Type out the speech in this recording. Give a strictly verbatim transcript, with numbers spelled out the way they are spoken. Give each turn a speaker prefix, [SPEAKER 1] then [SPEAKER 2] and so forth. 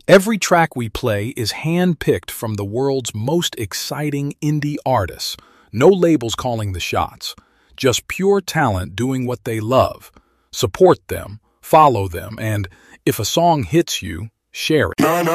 [SPEAKER 1] Every track we play is hand-picked from the world's most exciting indie artists. No labels calling the shots. Just pure talent doing what they love. Support them, follow them, and if a song hits you, share it.